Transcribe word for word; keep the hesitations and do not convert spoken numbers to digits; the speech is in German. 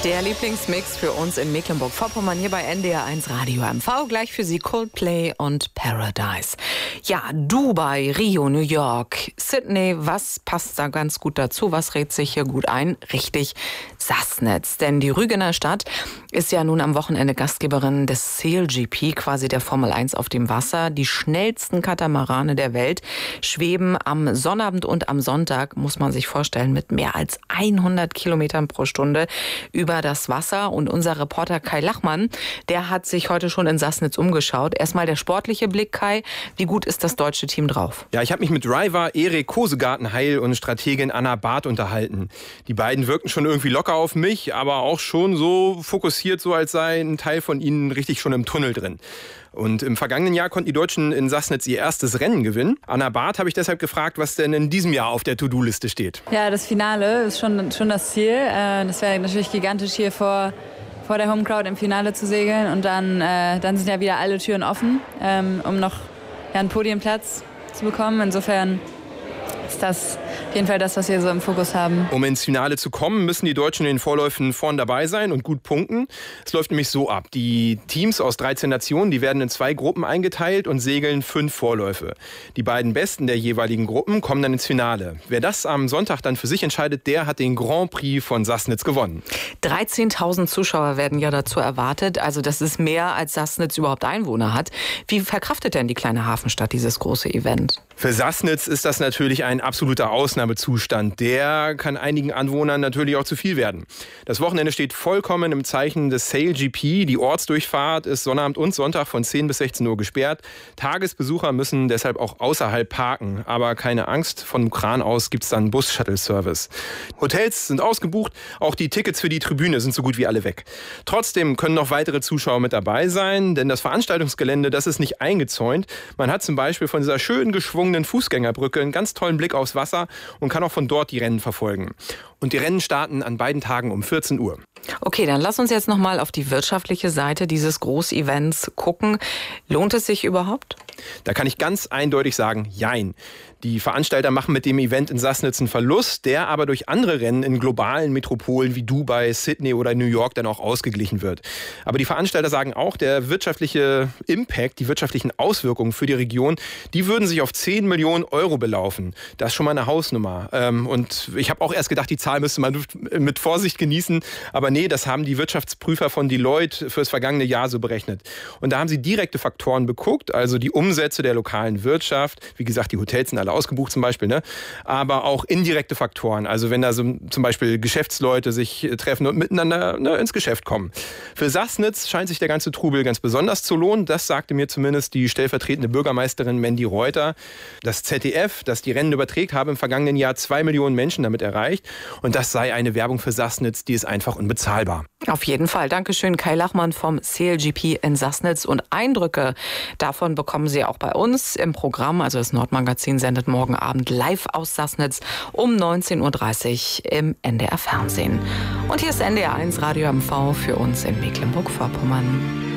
Der Lieblingsmix für uns in Mecklenburg-Vorpommern hier bei N D R eins Radio M V. Gleich für Sie Coldplay und Paradise. Ja, Dubai, Rio, New York, Sydney, was passt da ganz gut dazu? Was rät sich hier gut ein? Richtig, Sassnitz. Denn die Rügener Stadt ist ja nun am Wochenende Gastgeberin des Sail G P, quasi der Formel eins auf dem Wasser. Die schnellsten Katamarane der Welt schweben am Sonnabend und am Sonntag, muss man sich vorstellen, mit mehr als hundert Kilometern pro Stunde über das Wasser. Und unser Reporter Kai Lachmann, der hat sich heute schon in Sassnitz umgeschaut. Erstmal der sportliche Blick, Kai. Wie gut ist das deutsche Team drauf? Ja, ich habe mich mit Driver Erik Kosegarten-Heil und Strategin Anna Barth unterhalten. Die beiden wirkten schon irgendwie locker auf mich, aber auch schon so fokussiert, so als sei ein Teil von ihnen richtig schon im Tunnel drin. Und im vergangenen Jahr konnten die Deutschen in Sassnitz ihr erstes Rennen gewinnen. Anna Barth habe ich deshalb gefragt, was denn in diesem Jahr auf der To-Do-Liste steht. Ja, das Finale ist schon, schon das Ziel. Das wäre natürlich gigantisch, hier vor, vor der Homecrowd im Finale zu segeln. Und dann, äh, dann sind ja wieder alle Türen offen, ähm, um noch ja, einen Podiumplatz zu bekommen. Insofern ist das auf jeden Fall das, was wir so im Fokus haben. Um ins Finale zu kommen, müssen die Deutschen in den Vorläufen vorn dabei sein und gut punkten. Es läuft nämlich so ab. Die Teams aus dreizehn Nationen, die werden in zwei Gruppen eingeteilt und segeln fünf Vorläufe. Die beiden Besten der jeweiligen Gruppen kommen dann ins Finale. Wer das am Sonntag dann für sich entscheidet, der hat den Grand Prix von Sassnitz gewonnen. dreizehntausend Zuschauer werden ja dazu erwartet. Also das ist mehr, als Sassnitz überhaupt Einwohner hat. Wie verkraftet denn die kleine Hafenstadt dieses große Event? Für Sassnitz ist das natürlich ein absoluter Ausnahmezustand. Der kann einigen Anwohnern natürlich auch zu viel werden. Das Wochenende steht vollkommen im Zeichen des Sail G P. Die Ortsdurchfahrt ist Sonnabend und Sonntag von zehn bis sechzehn Uhr gesperrt. Tagesbesucher müssen deshalb auch außerhalb parken. Aber keine Angst, von Kran aus gibt es dann Bus-Shuttle-Service. Hotels sind ausgebucht, auch die Tickets für die Tribüne sind so gut wie alle weg. Trotzdem können noch weitere Zuschauer mit dabei sein, denn das Veranstaltungsgelände, das ist nicht eingezäunt. Man hat zum Beispiel von dieser schön geschwungenen Fußgängerbrücke einen ganz tollen Blick aufs Wasser und kann auch von dort die Rennen verfolgen. Und die Rennen starten an beiden Tagen um vierzehn Uhr. Okay, dann lass uns jetzt noch mal auf die wirtschaftliche Seite dieses Großevents gucken. Lohnt es sich überhaupt? Da kann ich ganz eindeutig sagen, jein. Die Veranstalter machen mit dem Event in Sassnitz einen Verlust, der aber durch andere Rennen in globalen Metropolen wie Dubai, Sydney oder New York dann auch ausgeglichen wird. Aber die Veranstalter sagen auch, der wirtschaftliche Impact, die wirtschaftlichen Auswirkungen für die Region, die würden sich auf zehn Millionen Euro belaufen. Das ist schon mal eine Hausnummer. Und ich habe auch erst gedacht, die Zahl müsste man mit Vorsicht genießen. Aber nee, das haben die Wirtschaftsprüfer von Deloitte fürs vergangene Jahr so berechnet. Und da haben sie direkte Faktoren geguckt, also die Umsätze der lokalen Wirtschaft. Wie gesagt, die Hotels sind alle ausgebucht zum Beispiel, ne? Aber auch indirekte Faktoren. Also wenn da so zum Beispiel Geschäftsleute sich treffen und miteinander ne, ins Geschäft kommen. Für Sassnitz scheint sich der ganze Trubel ganz besonders zu lohnen. Das sagte mir zumindest die stellvertretende Bürgermeisterin Mandy Reuter. Das Z D F, das die Rennen überträgt, habe im vergangenen Jahr zwei Millionen Menschen damit erreicht. Und das sei eine Werbung für Sassnitz, die ist einfach unbezahlbar. Auf jeden Fall. Dankeschön, Kai Lachmann vom Sail G P in Sassnitz. Und Eindrücke davon bekommen Sie auch bei uns im Programm. Also das Nordmagazin sendet morgen Abend live aus Sassnitz um neunzehn Uhr dreißig im N D R Fernsehen. Und hier ist N D R eins Radio M V für uns in Mecklenburg-Vorpommern.